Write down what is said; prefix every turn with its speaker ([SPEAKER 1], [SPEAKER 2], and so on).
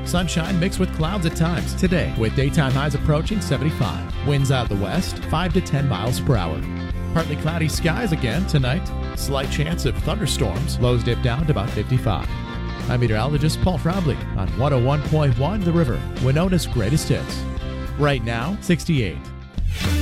[SPEAKER 1] Sunshine mixed with clouds at times today, with daytime highs approaching 75. Winds out of the west, 5 to 10 miles per hour. Partly cloudy skies again tonight. Slight chance of thunderstorms. Lows dip down to about 55. I'm meteorologist Paul Trombley on 101.1 The River, Winona's greatest hits. Right now, 68.